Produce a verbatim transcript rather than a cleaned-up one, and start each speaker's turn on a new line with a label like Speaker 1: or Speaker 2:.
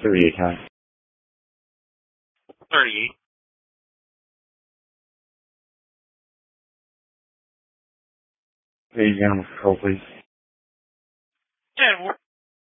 Speaker 1: thirty-eight times.
Speaker 2: thirty-eight.
Speaker 1: Page animal control, please.
Speaker 2: ten.